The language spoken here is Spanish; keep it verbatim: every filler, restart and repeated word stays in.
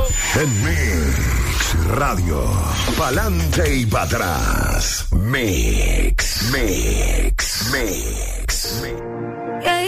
En Mix Radio. Pa'lante y para atrás. Mix, Mix, Mix.